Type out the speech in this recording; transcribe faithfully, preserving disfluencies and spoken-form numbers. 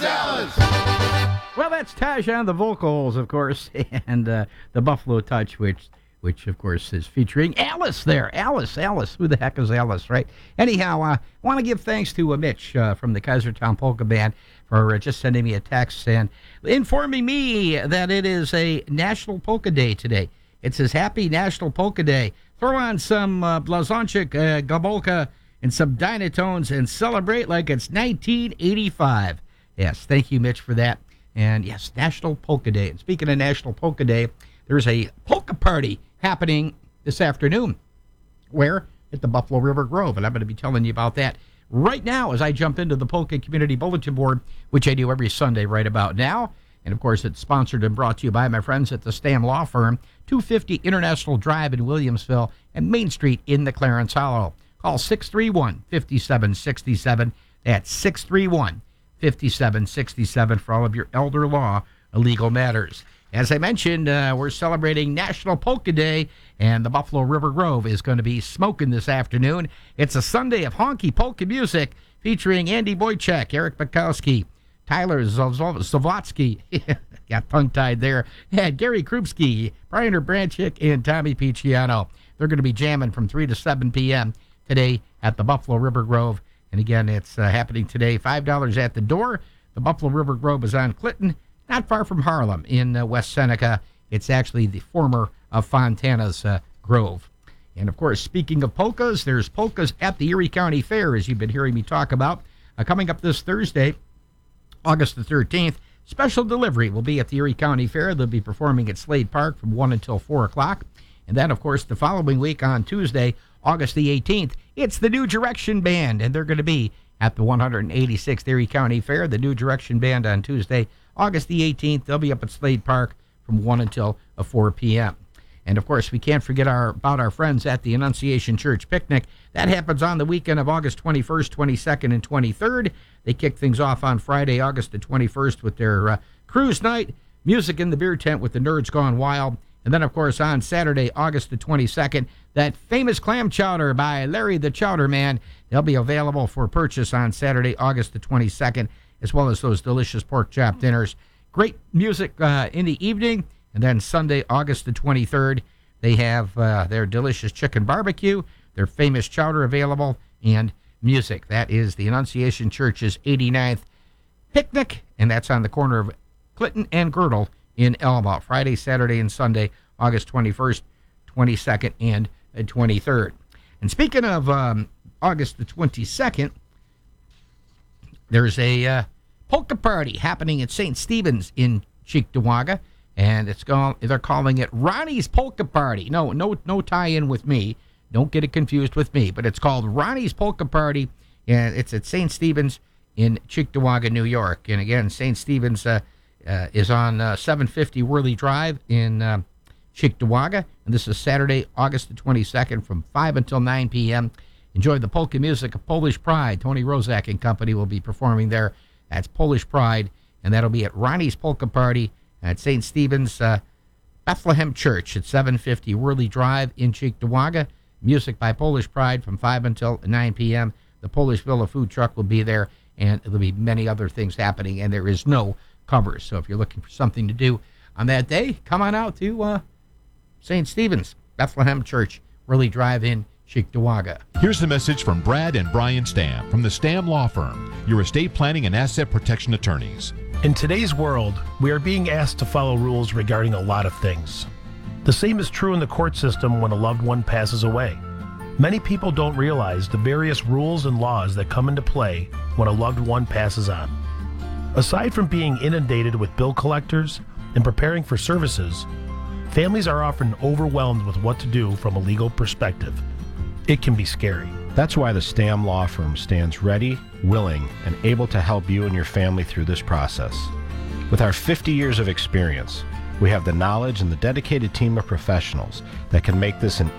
Dallas. Well, that's Taj on the vocals, of course, and uh, the Buffalo Touch, which, which of course, is featuring Alice there. Alice, Alice. Who the heck is Alice, right? Anyhow, I uh, want to give thanks to uh, Mitch uh, from the Kaisertown Polka Band for uh, just sending me a text and informing me that it is a National Polka Day today. It says, Happy National Polka Day. Throw on some uh, Blazonczyk uh, Gabolka and some Dynatones and celebrate like it's nineteen eighty-five. Yes, thank you, Mitch, for that. And yes, National Polka Day. And speaking of National Polka Day, there's a polka party happening this afternoon. Where? At the Buffalo River Grove. And I'm going to be telling you about that right now as I jump into the Polka Community Bulletin Board, which I do every Sunday right about now. And, of course, it's sponsored and brought to you by my friends at the Stam Law Firm, two fifty International Drive in Williamsville and Main Street in the Clarence Hollow. Call six three one, five seven six seven. That's six three one, five seven six seven for all of your elder law legal matters. As I mentioned, uh, we're celebrating National Polka Day, and the Buffalo River Grove is going to be smoking this afternoon. It's a Sunday of honky polka music featuring Andy Boychuk, Eric Bukowski, Tyler Zavotsky, got tongue-tied there, and Gary Krupski, Brian Branchik, and Tommy Picciano. They're going to be jamming from three to seven p.m. today at the Buffalo River Grove. And again, it's uh, happening today, five dollars at the door. The Buffalo River Grove is on Clinton, not far from Harlem in uh, West Seneca. It's actually the former of Fontana's uh, Grove. And, of course, speaking of polkas, there's polkas at the Erie County Fair, as you've been hearing me talk about. Uh, coming up this Thursday, August the thirteenth, special delivery will be at the Erie County Fair. They'll be performing at Slade Park from one until four o'clock. And then, of course, the following week on Tuesday, August the eighteenth, it's the New Direction Band, and they're going to be at the one hundred eighty-sixth Erie County Fair. The New Direction Band on Tuesday, August the eighteenth. They'll be up at Slade Park from one until four p.m. And, of course, we can't forget our about our friends at the Annunciation Church Picnic. That happens on the weekend of August twenty-first, twenty-second, and twenty-third. They kick things off on Friday, August the twenty-first, with their uh, cruise night, music in the beer tent with the Nerds Gone Wild. And then, of course, on Saturday, August the twenty-second, that famous clam chowder by Larry the Chowder Man. They'll be available for purchase on Saturday, August the twenty-second, as well as those delicious pork chop dinners. Great music uh, in the evening. And then Sunday, August the twenty-third, they have uh, their delicious chicken barbecue, their famous chowder available, and music. That is the Annunciation Church's eighty-ninth Picnic, and that's on the corner of Clinton and Girdle in Elma, Friday, Saturday, and Sunday, August twenty-first, twenty-second, and twenty-third. And speaking of um, August the twenty-second, there's a uh, polka party happening at Saint Stephen's in Cheektowaga, and it's called, they're calling it Ronnie's Polka Party. No, no, no tie-in with me. Don't get it confused with me, but it's called Ronnie's Polka Party, and it's at Saint Stephen's in Cheektowaga, New York. And again, Saint Stephen's uh, uh, is on uh, seven fifty Worley Drive in uh, Cheektowaga, and this is Saturday, August the twenty-second from five until nine p.m. Enjoy the polka music of Polish Pride. Tony Rozak and company will be performing there. That's Polish Pride, and that'll be at Ronnie's Polka Party at Saint Stephen's uh, Bethlehem Church at seven fifty Worley Drive in Cheektowaga. Music by Polish Pride from five until nine p.m. The Polish Villa food truck will be there, and there'll be many other things happening, and there is no covers. So if you're looking for something to do on that day, come on out to uh, Saint Stephen's Bethlehem Church, Worley Drive in Cheektowaga. Here's the message from Brad and Brian Stam from the Stam Law Firm, your estate planning and asset protection attorneys. In today's world, we are being asked to follow rules regarding a lot of things. The same is true in the court system when a loved one passes away. Many people don't realize the various rules and laws that come into play when a loved one passes on. Aside from being inundated with bill collectors and preparing for services, families are often overwhelmed with what to do from a legal perspective. It can be scary. That's why the Stam Law Firm stands ready, willing, and able to help you and your family through this process. With our fifty years of experience, we have the knowledge and the dedicated team of professionals that can make this an